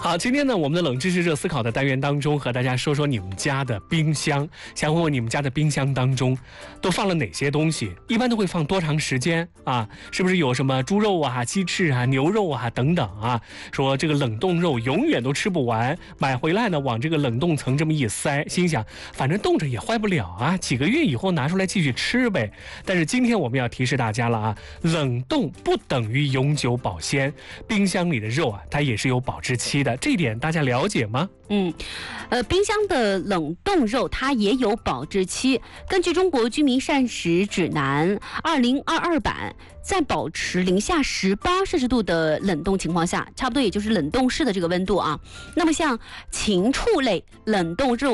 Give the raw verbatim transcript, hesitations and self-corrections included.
好，今天呢，我们的冷知识热思考的单元当中，和大家说说你们家的冰箱。想问问你们家的冰箱当中都放了哪些东西？一般都会放多长时间啊？是不是有什么猪肉啊、鸡翅啊、牛肉啊等等啊？说这个冷冻肉永远都吃不完，买回来呢往这个冷冻层这么一塞，心想反正冻着也坏不了啊，几个月以后拿出来继续吃呗。但是今天我们要提示大家了啊，冷冻不等于永久保鲜，冰箱里的肉啊，它也是有保质期的，这一点大家了解吗？ 嗯，呃，冰箱的冷冻肉它也有保质期。根据中国居民膳食指南二零二二版，在保持零下十八摄氏度的冷冻情况下，差不多也就是冷冻室的这个温度啊。那么像禽畜类冷冻肉